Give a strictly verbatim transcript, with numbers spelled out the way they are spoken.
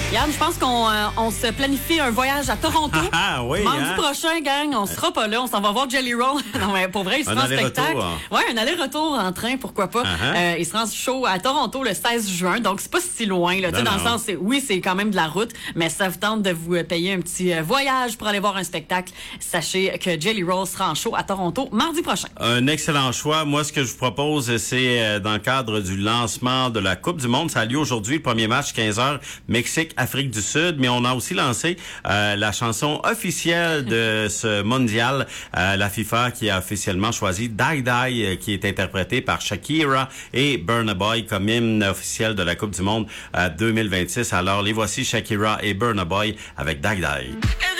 Yann, je pense qu'on euh, on se planifie un voyage à Toronto. Ah oui, Mardi hein? prochain, gang, on sera pas là. On s'en va voir Jelly Roll. Non, mais pour vrai, il sera Un en spectacle. aller-retour, hein? Ouais, un aller-retour en train, pourquoi pas. Uh-huh. Euh, il sera en show à Toronto le seize juin, donc c'est pas si loin, là. Tu sais, dans non. le sens, c'est, oui, c'est quand même de la route, mais ça vous tente de vous euh, payer un petit euh, voyage pour aller voir un spectacle. Sachez que Jelly Roll sera en show à Toronto mardi prochain. Un excellent choix. Moi, ce que je vous propose, c'est euh, dans le cadre du lancement de la Coupe du Monde. Ça a lieu aujourd'hui, le premier match, quinze heures, Mexique, Afrique du Sud. Mais on a aussi lancé euh, la chanson officielle de ce mondial. Euh, la FIFA qui a officiellement choisi Die Die, euh, qui est interprété par Shakira et Burna Boy comme hymne officiel de la Coupe du Monde euh, deux mille vingt-six. Alors, les voici Shakira et Burna Boy avec Die Die.